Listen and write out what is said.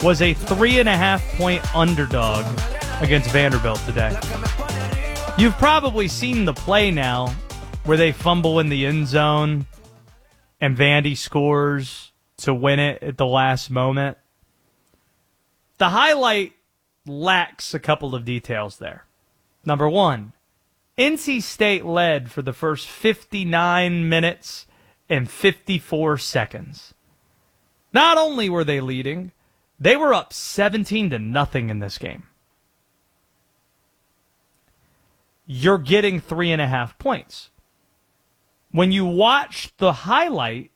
was a 3.5-point underdog against Vanderbilt today. You've probably seen the play now where they fumble in the end zone and Vandy scores to win it at the last moment. The highlight lacks a couple of details there. Number one, NC State led for the first 59 minutes and 54 seconds. Not only were they leading, they were up 17-0 in this game. You're getting 3.5 points. When you watch the highlight,